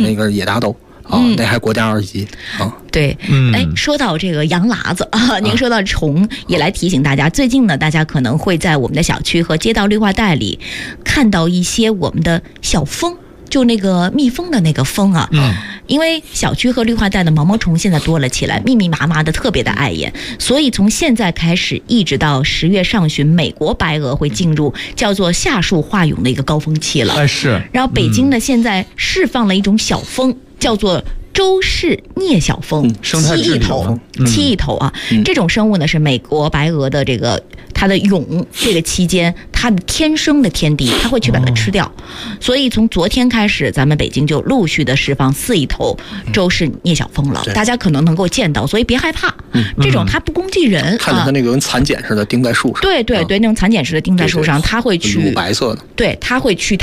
那个野大豆。那还国家2级啊。 对，说到这个洋喇子啊，您说到虫，也来提醒大家，最近呢，大家可能会在我们的小区和街道绿化带里看到一些我们的小蜂。就那个蜜蜂的那个蜂啊，因为小区和绿化带的毛毛虫现在多了起来，密密麻麻的，特别的碍眼，所以从现在开始一直到10月上旬，美国白蛾会进入叫做夏树化蛹的一个高峰期了。 是。 然后北京呢，现在释放了一种小蜂，叫做周氏镊小蜂，七亿头啊，这种生物呢是美国白蛾的这个它的蛹这个期间它的天生的天敌，它会去把它吃掉。所以从昨天开始，咱们北京就陆续的释放4亿头周氏镊小蜂了，大家可能能够见到，所以别害怕，这种它不攻击人， 看着它那个跟蚕茧似的钉在树上， 对，那种蚕茧似的钉在树上，它会去乳白色的， 对，它会去